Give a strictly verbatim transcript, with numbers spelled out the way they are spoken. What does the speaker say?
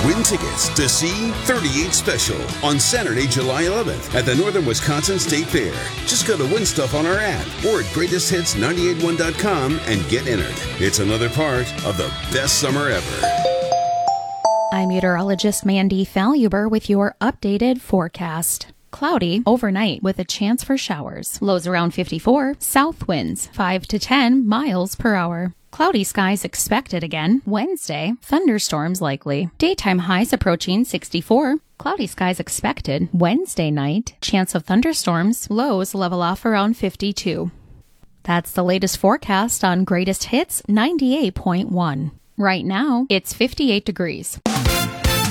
Win tickets to see thirty-eight Special on Saturday, July eleventh at the Northern Wisconsin State Fair. Just go to Win Stuff on our app or at greatest hits nine eight one dot com and get entered. It's another part of the best summer ever. I'm meteorologist Mandy Faluber with your updated forecast. Cloudy overnight with a chance for showers. Lows around fifty-four. South winds five to ten miles per hour. Cloudy skies expected again Wednesday. Thunderstorms likely. Daytime highs approaching sixty-four. Cloudy skies expected Wednesday night. Chance of thunderstorms. Lows level off around fifty-two. That's the latest forecast on Greatest Hits ninety-eight point one. Right now, it's fifty-eight degrees.